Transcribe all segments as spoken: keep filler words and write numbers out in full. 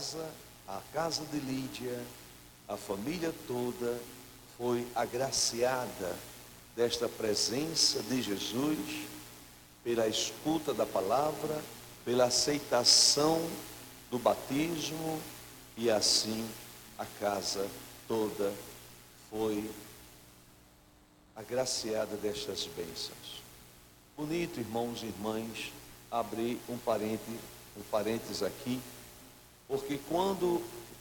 casa, a casa de Lídia, a família toda foi agraciada desta presença de Jesus, pela escuta da palavra, pela aceitação do batismo, e assim a casa toda foi agraciada destas bênçãos. Bonito, irmãos e irmãs, abrir um parênteses, um parênteses aqui, porque quando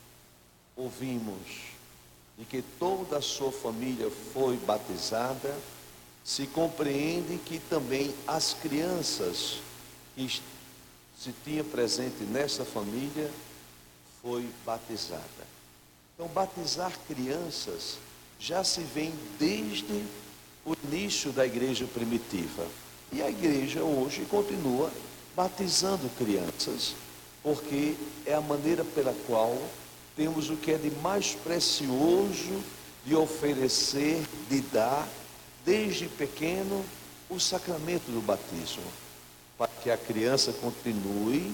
ouvimos de que toda a sua família foi batizada, se compreende que também as crianças que se tinha presente nessa família foi batizada. Então, batizar crianças já se vem desde o início da igreja primitiva. E a igreja hoje continua batizando crianças, porque é a maneira pela qual temos o que é de mais precioso de oferecer, de dar, desde pequeno, o sacramento do batismo, para que a criança continue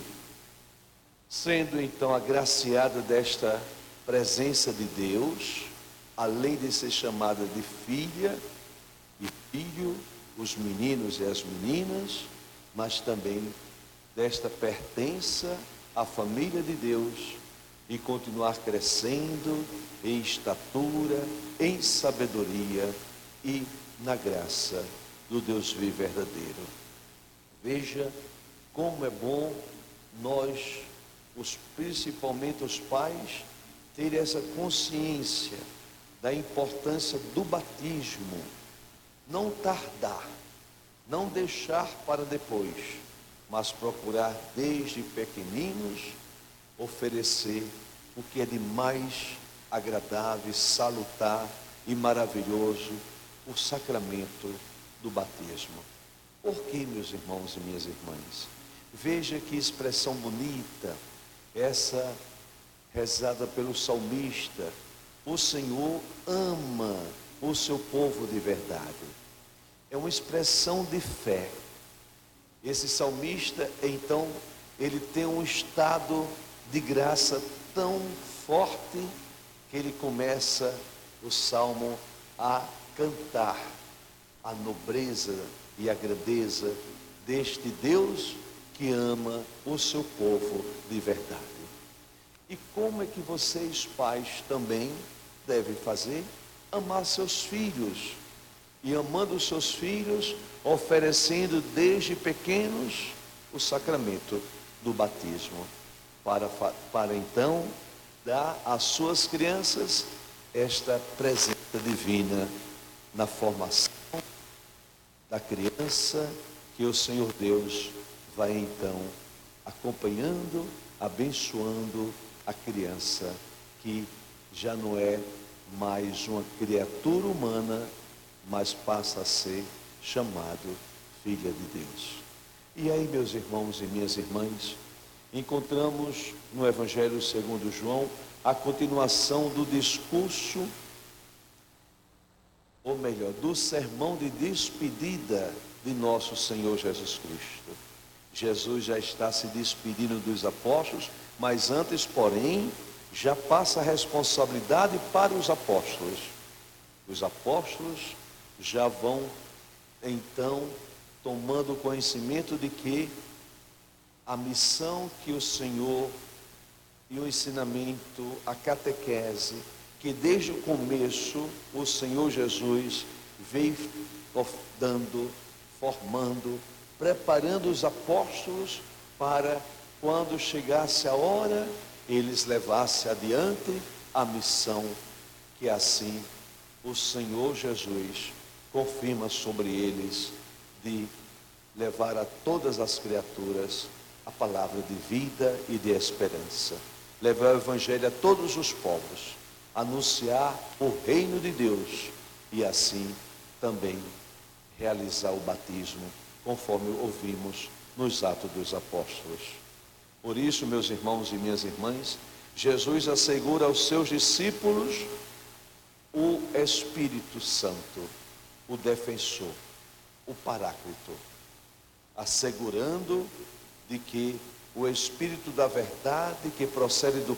sendo então agraciada desta presença de Deus, além de ser chamada de filha e filho, os meninos e as meninas, mas também desta pertença à família de Deus, e continuar crescendo em estatura, em sabedoria e na graça do Deus vivo e verdadeiro. Veja como é bom nós, os, principalmente os pais, terem essa consciência da importância do batismo. Não tardar, não deixar para depois, mas procurar desde pequeninos oferecer o que é de mais agradável, salutar e maravilhoso, o sacramento do batismo. Por que, meus irmãos e minhas irmãs? Veja que expressão bonita, essa rezada pelo salmista: o Senhor ama o seu povo de verdade. É uma expressão de fé. Esse salmista, então, ele tem um estado de graça tão forte que ele começa o salmo a cantar a nobreza e a grandeza deste Deus que ama o seu povo de verdade. E como é que vocês, pais, também devem fazer? Amar seus filhos, e amando os seus filhos, oferecendo desde pequenos o sacramento do batismo, para, para então dar às suas crianças esta presença divina na formação da criança, que o Senhor Deus vai então acompanhando, abençoando a criança, que já não é mais uma criatura humana, mas passa a ser chamado filha de Deus. E aí, meus irmãos e minhas irmãs, encontramos no Evangelho segundo João a continuação do discurso, ou melhor, do sermão de despedida de nosso Senhor Jesus Cristo. Jesus já está se despedindo dos apóstolos, mas antes, porém, já passa a responsabilidade para os apóstolos. Os apóstolos já vão, então, tomando conhecimento de que a missão que o Senhor, e o ensinamento, a catequese, que desde o começo o Senhor Jesus veio dando, formando, preparando os apóstolos para, quando chegasse a hora, eles levassem adiante a missão que assim o Senhor Jesus confirma sobre eles, de levar a todas as criaturas a palavra de vida e de esperança, levar o Evangelho a todos os povos, anunciar o reino de Deus e assim também realizar o batismo, conforme ouvimos nos Atos dos Apóstolos. Por isso, meus irmãos e minhas irmãs, Jesus assegura aos seus discípulos o Espírito Santo, o defensor, o Paráclito, assegurando de que o Espírito da verdade, que procede do